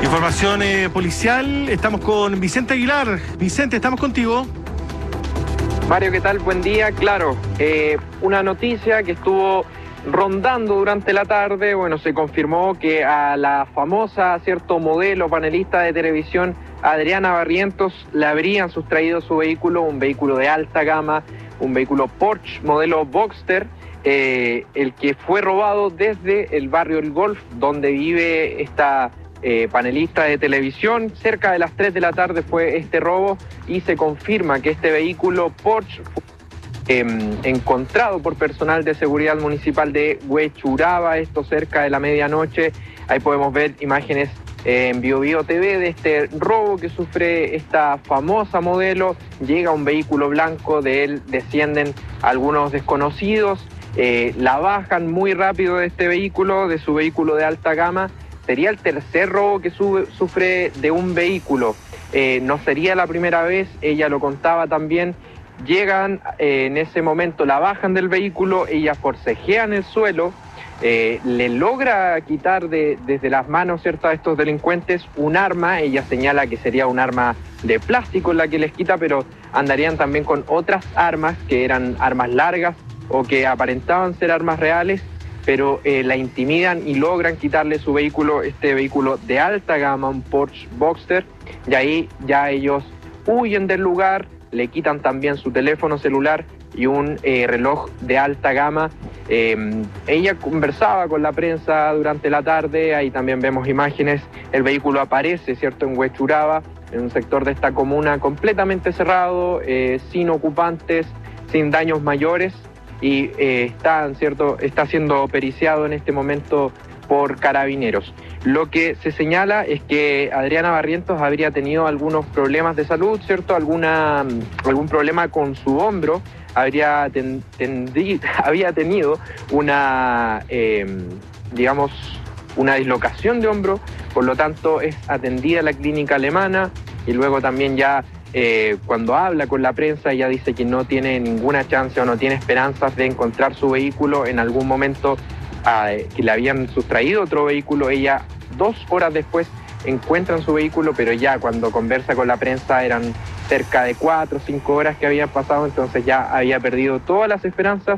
Información policial, estamos con Vicente Aguilar. Vicente, estamos contigo. Mario, ¿qué tal? Buen día. Claro, una noticia que estuvo rondando durante la tarde. Bueno, se confirmó que a la famosa, modelo panelista de televisión Adriana Barrientos le habrían sustraído su vehículo, un vehículo de alta gama, un vehículo Porsche modelo Boxster, el que fue robado desde el barrio El Golf, donde vive esta panelista de televisión. Cerca de las 3 de la tarde fue este robo y se confirma que este vehículo Porsche fue encontrado por personal de seguridad municipal de Huechuraba, esto cerca de la medianoche. Ahí podemos ver imágenes en BioBio TV de este robo que sufre esta famosa modelo. Llega un vehículo blanco, de él descienden algunos desconocidos, la bajan muy rápido de este vehículo, de su vehículo de alta gama. Sería el tercer robo que sufre de un vehículo. No sería la primera vez, ella lo contaba también. Llegan, en ese momento la bajan del vehículo, ella forcejea en el suelo, le logra quitar desde las manos, a estos delincuentes un arma. Ella señala que sería un arma de plástico la que les quita, pero andarían también con otras armas que eran armas largas o que aparentaban ser armas reales, pero la intimidan y logran quitarle su vehículo, este vehículo de alta gama, un Porsche Boxster, y ahí ya ellos huyen del lugar, le quitan también su teléfono celular y un reloj de alta gama. Ella conversaba con la prensa durante la tarde, ahí también vemos imágenes, el vehículo aparece, en Huechuraba, en un sector de esta comuna completamente cerrado, sin ocupantes, sin daños mayores, y está siendo periciado en este momento por carabineros. Lo que se señala es que Adriana Barrientos habría tenido algunos problemas de salud, algún problema con su hombro, había tenido una, una dislocación de hombro, por lo tanto es atendida en la clínica alemana, y luego también ya cuando habla con la prensa ella dice que no tiene ninguna chance o no tiene esperanzas de encontrar su vehículo. En algún momento que le habían sustraído otro vehículo, ella 2 horas después encuentran su vehículo, pero ya cuando conversa con la prensa eran cerca de 4 o 5 horas que habían pasado, entonces ya había perdido todas las esperanzas